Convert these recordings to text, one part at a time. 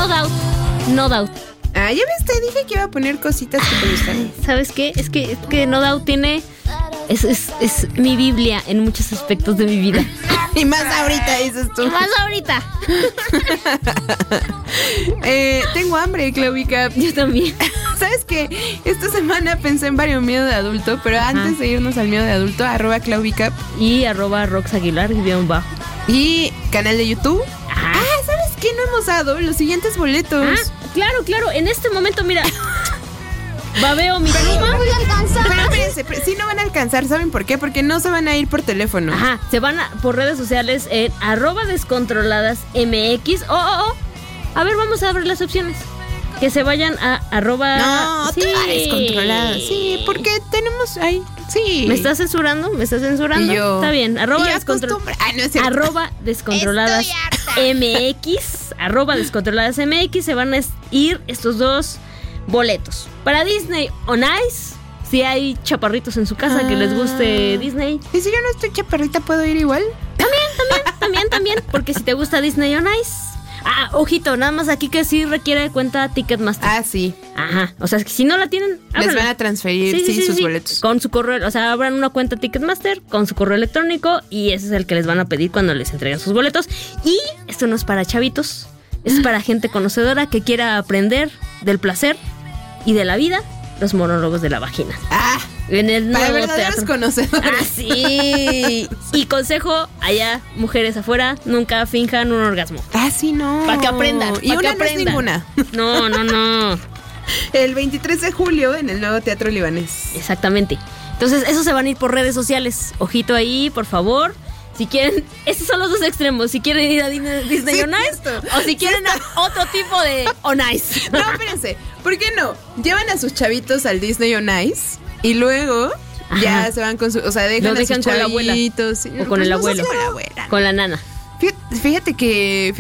No Doubt. Ah, ya ves, te dije que iba a poner cositas que te gustan. ¿Sabes qué? Es que No Doubt tiene... Es mi Biblia en muchos aspectos de mi vida. Y más ahorita, dices tú. Y más ahorita. Tengo hambre, Claudica. Yo también. ¿Sabes qué? Esta semana pensé en varios miedo de adulto, pero antes de irnos al miedo de adulto, @Claudica y @RoxAguilar _. Y canal de YouTube. ¿Sabes qué? No hemos dado los siguientes boletos. Claro. En este momento, mira. Babeo mi pluma. No voy a alcanzar. Pero espérense, sí no van a alcanzar. ¿Saben por qué? Porque no se van a ir por teléfono. Se van por redes sociales en @descontroladasmx. A ver, vamos a ver las opciones. Que se vayan a @. No, sí. Descontroladas. Sí, porque tenemos ahí. Sí. ¿Me estás censurando? Y yo. Está bien. No es cierto. @descontroladasmx. @descontroladasmx. Se van a ir estos dos boletos. Para Disney on Ice. Si hay chaparritos en su casa que les guste Disney. ¿Y si yo no estoy chaparrita, puedo ir igual? También. Porque si te gusta Disney on Ice. Ojito, nada más aquí que sí requiere cuenta Ticketmaster. Sí. O sea, que si no la tienen, les van a transferir sus boletos. Con su correo, o sea, abran una cuenta Ticketmaster con su correo electrónico y ese es el que les van a pedir cuando les entreguen sus boletos. Y esto no es para chavitos, es para gente conocedora que quiera aprender del placer y de la vida, los monólogos de la vagina. En el nuevo teatro. Conocedores. Sí. Y consejo, allá, mujeres afuera, nunca finjan un orgasmo. Sí, no. Para que aprendan. Y una no es ninguna. No. El 23 de julio en el nuevo Teatro Libanés. Exactamente. Entonces, esos se van a ir por redes sociales. Ojito ahí, por favor. Si quieren, estos son los dos extremos. Si quieren ir a Disney on Ice o si quieren otro tipo de on Ice. No, espérense. ¿Por qué no? Llevan a sus chavitos al Disney on Ice y luego ya se van con su... O sea, dejan a sus chavitos. Con la abuela. O con el abuelo. Con la nana. Fíjate que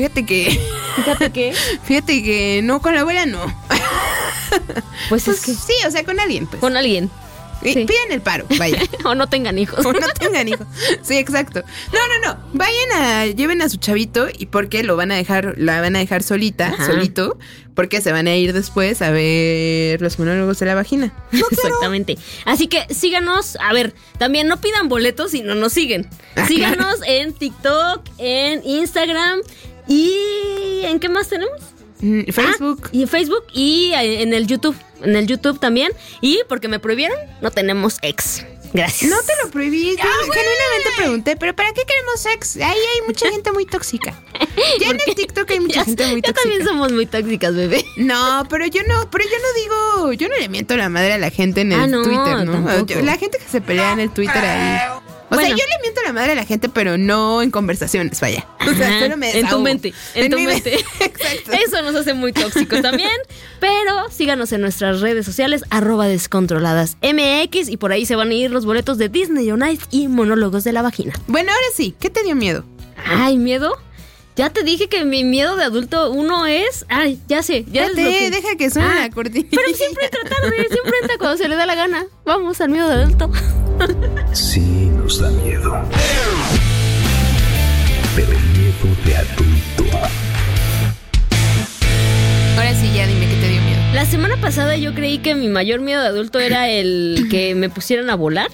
no, con la abuela no. Pues es que... Sí, o sea, con alguien, pues. Con alguien. Sí. Piden el paro, vaya. O no tengan hijos. Sí, exacto. No. Lleven a su chavito y porque la van a dejar solito, porque se van a ir después a ver los monólogos de la vagina. Exactamente. Así que síganos. A ver, también no pidan boletos si no nos siguen. Síganos en TikTok, en Instagram y ¿en qué más tenemos? Facebook. Y en Facebook y en el YouTube. En el YouTube también. Y porque me prohibieron, no tenemos ex. Gracias. No te lo prohibí. Yo genuinamente pregunté, ¿pero para qué queremos ex? Ahí hay mucha gente muy tóxica. Ya en el TikTok hay mucha gente muy tóxica. Ya también somos muy tóxicas, bebé. No, pero yo no digo, yo no le miento la madre a la gente en el Twitter, ¿no? La gente que se pelea en el Twitter ahí. O sea, yo le miento la madre a la gente, pero no en conversaciones, vaya. O sea, solo me desahogo. En tu mente. Exacto. Eso nos hace muy tóxicos también. Pero síganos en nuestras redes sociales, @descontroladasmx, y por ahí se van a ir los boletos de Disney on Ice y monólogos de la vagina. Bueno, ahora sí, ¿qué te dio miedo? ¿Miedo? Ya te dije que mi miedo de adulto uno es... ya sé. Deja que suene la cortina. Pero siempre siempre entra cuando se le da la gana. Vamos al miedo de adulto. Sí, nos da miedo. Pero el miedo de adulto. Ahora sí, ya dime qué te dio miedo. La semana pasada yo creí que mi mayor miedo de adulto era el que me pusieran a volar.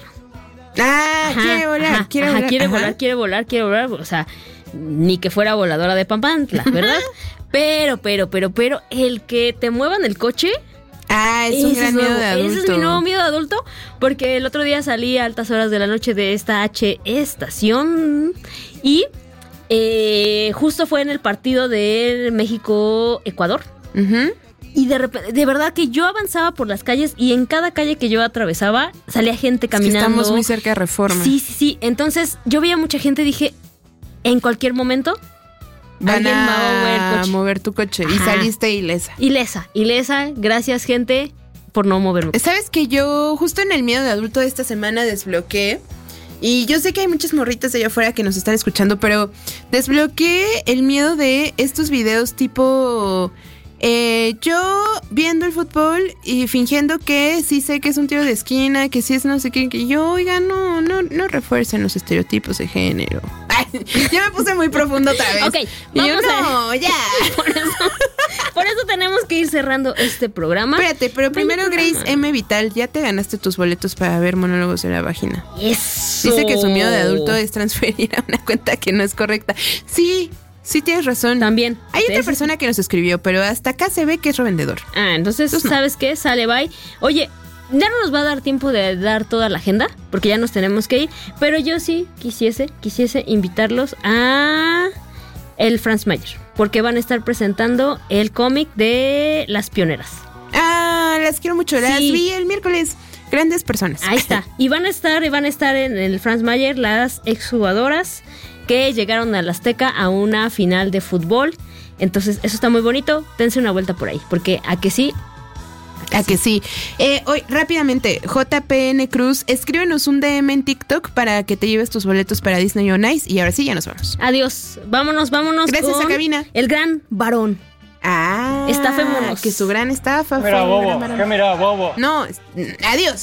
Quiere volar. O sea, ni que fuera voladora de Pampantla, ¿verdad? Pero el que te muevan el coche... es un gran miedo de adulto. Ese es mi nuevo miedo de adulto, porque el otro día salí a altas horas de la noche de esta estación y justo fue en el partido de México-Ecuador. Y de verdad que yo avanzaba por las calles y en cada calle que yo atravesaba salía gente caminando. Es que estamos muy cerca de Reforma. Sí. Entonces yo veía mucha gente y dije, en cualquier momento... Van a mover tu coche. Y saliste ilesa. Ilesa. Gracias, gente, por no moverme. ¿Sabes que yo justo en el miedo de adulto de esta semana desbloqueé? Y yo sé que hay muchas morritas allá afuera que nos están escuchando, pero desbloqueé el miedo de estos videos tipo... yo viendo el fútbol y fingiendo que sí sé que es un tiro de esquina, que sí es no sé qué, que yo, oiga, no refuercen los estereotipos de género. Ya me puse muy profundo otra vez. Ok, vamos ya. Por que ir cerrando este programa. Espérate, pero primero programa. Grace M. Vital, ya te ganaste tus boletos para ver Monólogos de la Vagina. Eso. Dice que su miedo de adulto es transferir a una cuenta que no es correcta. Sí tienes razón. También. Hay otra persona que nos escribió, pero hasta acá se ve que es revendedor. Entonces, no. ¿sabes qué? Sale, bye. Oye, ya no nos va a dar tiempo de dar toda la agenda, porque ya nos tenemos que ir, pero yo sí quisiese invitarlos a el Franz Mayer, porque van a estar presentando el cómic de Las Pioneras. Las quiero mucho. Las vi el miércoles. Grandes personas. Ahí está. Y van a estar en el Franz Mayer las exjugadoras que llegaron al Azteca a una final de fútbol. Entonces, eso está muy bonito. Dense una vuelta por ahí, porque a que sí. ¿A que sí? Hoy, rápidamente, JPN Cruz, escríbenos un DM en TikTok para que te lleves tus boletos para Disney on Ice. Y ahora sí, ya nos vamos. Adiós. Vámonos. Gracias con a cabina. El gran varón. Estafémonos. Que su gran estafa Mira, fue bobo. gran ¿Qué mira, bobo? No, adiós.